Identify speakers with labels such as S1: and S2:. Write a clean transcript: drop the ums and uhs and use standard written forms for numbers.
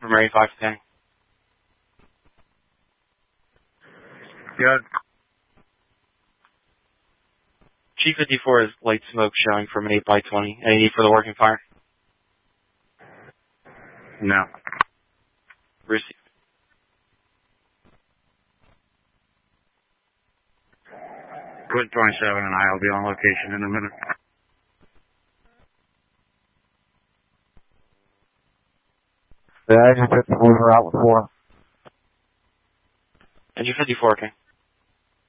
S1: from Area 5 today.
S2: Good.
S1: G54 is light smoke showing from an 8x20. Any need for the working fire?
S2: No.
S1: Receive.
S2: Quit 27 and I'll be on location in a minute.
S3: The engine 54 are out with 4.
S1: Engine 54, okay.